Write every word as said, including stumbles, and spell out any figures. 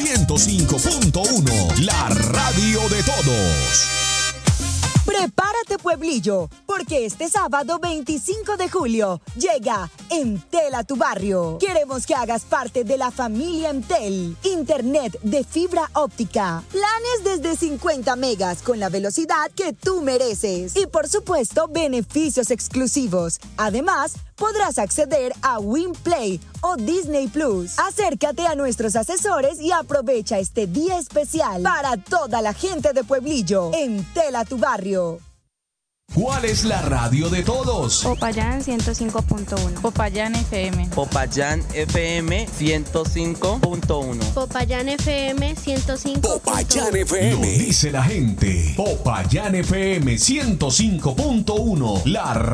ciento cinco punto uno, la radio de todos. Prepárate, pueblillo, porque este sábado veinticinco de julio llega Entel a tu barrio. Queremos que hagas parte de la familia Entel. Internet de fibra óptica. Planes desde cincuenta megas con la velocidad que tú mereces. Y por supuesto, beneficios exclusivos. Además, podrás acceder a WinPlay o Disney Plus. Acércate a nuestros asesores y aprovecha este día especial para toda la gente de Pueblillo. Entel a tu barrio. ¿Cuál es la radio de todos? Popayán ciento cinco punto uno. Popayán F M. Popayán F M ciento cinco punto uno. Popayán F M ciento cinco punto uno. Popayán F M. Lo dice la gente. Popayán F M ciento cinco punto uno. La